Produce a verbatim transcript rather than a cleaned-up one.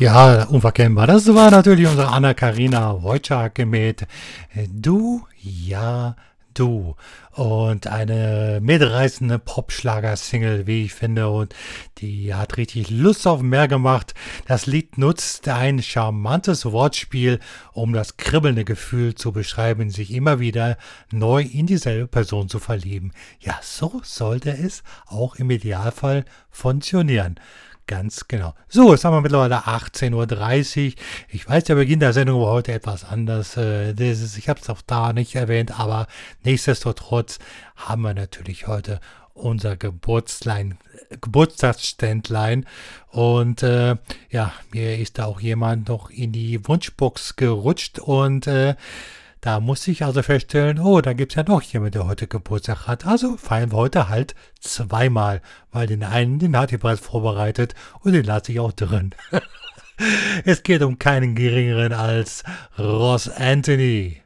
Ja, unverkennbar. Das war natürlich unsere Anna-Karina Wojcik mit Du, ja, du. Und eine mitreißende Popschlager-Single, wie ich finde. Und die hat richtig Lust auf mehr gemacht. Das Lied nutzt ein charmantes Wortspiel, um das kribbelnde Gefühl zu beschreiben, sich immer wieder neu in dieselbe Person zu verlieben. Ja, so sollte es auch im Idealfall funktionieren. Ganz genau. So, jetzt haben wir mittlerweile achtzehn Uhr dreißig. Ich weiß, der Beginn der Sendung war heute etwas anders. Äh, das ist, ich habe es auch da nicht erwähnt, aber nichtsdestotrotz haben wir natürlich heute unser Geburtslein, Geburtstagsständlein. Und äh, ja, mir ist da auch jemand noch in die Wunschbox gerutscht und äh, da musste ich also feststellen, oh, da gibt es ja noch jemand, der heute Geburtstag hat. Also feiern wir heute halt zweimal, weil den einen, den hat ich bereits vorbereitet und den lasse ich auch drin. Es geht um keinen geringeren als Ross Anthony.